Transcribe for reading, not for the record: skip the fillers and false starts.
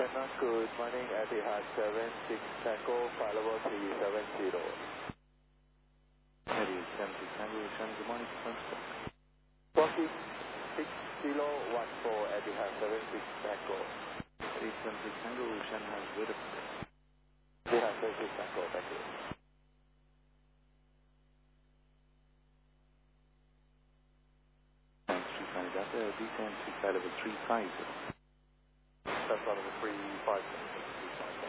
good morning, Etihad 76 Tango, flight level 370. Etihad 76 Tango, Ocean, good morning, confirm. 46014 Etihad 76 Tango. Etihad 76 Tango, Ocean has waited for this. Etihad 76 Tango, thank you. Delta, descend to flight level 350. That's flight level 350.